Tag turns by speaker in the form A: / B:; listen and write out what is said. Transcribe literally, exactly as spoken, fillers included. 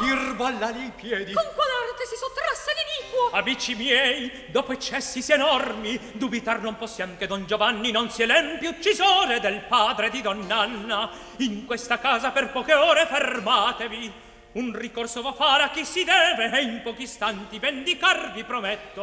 A: ir ballali i piedi.
B: Con qual arte si sottrasse l'iniquo?
C: Amici miei, dopo eccessi sì enormi, dubitar non possiam che don Giovanni non sia l'empio uccisore del padre di donn'Anna. In questa casa per poche ore fermatevi. Un ricorso va fare a chi si deve e in pochi istanti vendicarvi prometto.